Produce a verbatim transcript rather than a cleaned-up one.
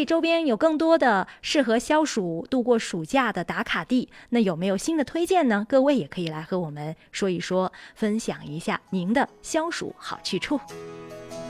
里周边有更多的适合消暑度过暑假的打卡地，那有没有新的推荐呢？各位也可以来和我们说一说，分享一下您的消暑好去处。